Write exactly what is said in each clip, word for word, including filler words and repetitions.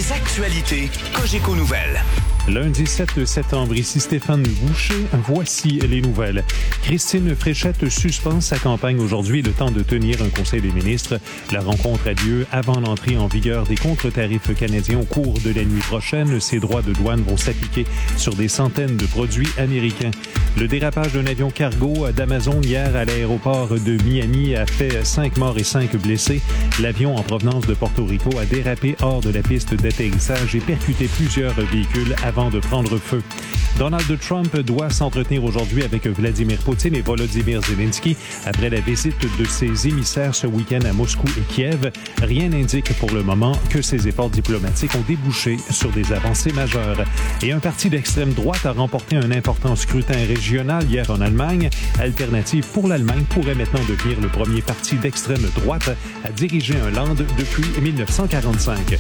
Les actualités Cogeco Nouvelles. Lundi sept septembre, ici Stéphane Boucher. Voici les nouvelles. Christine Fréchette suspend sa campagne aujourd'hui, le temps de tenir un conseil des ministres. La rencontre a lieu avant l'entrée en vigueur des contre-tarifs canadiens au cours de la nuit prochaine. Ces droits de douane vont s'appliquer sur des centaines de produits américains. Le dérapage d'un avion cargo d'Amazon hier à l'aéroport de Miami a fait cinq morts et cinq blessés. L'avion en provenance de Porto Rico a dérapé hors de la piste d'atterrissage et percuté plusieurs véhicules avant de prendre feu. Donald Trump doit s'entretenir aujourd'hui avec Vladimir Poutine et Volodymyr Zelensky après la visite de ses émissaires ce week-end à Moscou et Kiev. Rien n'indique pour le moment que ces efforts diplomatiques ont débouché sur des avancées majeures. Et un parti d'extrême droite a remporté un important scrutin régional hier en Allemagne. Alternative pour l'Allemagne pourrait maintenant devenir le premier parti d'extrême droite à diriger un land depuis dix-neuf cent quarante-cinq.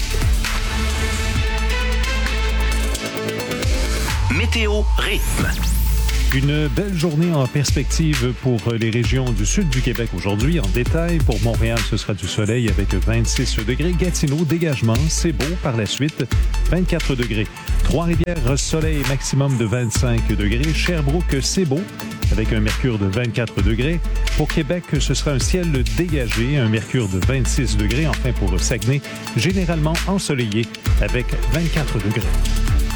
Météo rythme. Une belle journée en perspective pour les régions du sud du Québec aujourd'hui. En détail, pour Montréal, ce sera du soleil avec vingt-six degrés. Gatineau, dégagement, c'est beau. Par la suite, vingt-quatre degrés. Trois-Rivières, soleil maximum de vingt-cinq degrés. Sherbrooke, c'est beau, avec un mercure de vingt-quatre degrés. Pour Québec, ce sera un ciel dégagé, un mercure de vingt-six degrés. Enfin, pour Saguenay, généralement ensoleillé, avec vingt-quatre degrés.